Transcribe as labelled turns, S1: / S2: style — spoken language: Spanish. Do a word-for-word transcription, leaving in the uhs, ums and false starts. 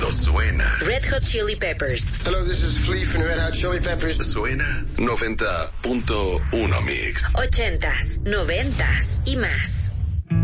S1: no suena.
S2: Red Hot Chili Peppers.
S3: Hello, this is Flea from Red Hot Chili Peppers.
S1: Suena noventa punto uno Mix.
S2: Ochentas, noventas y más.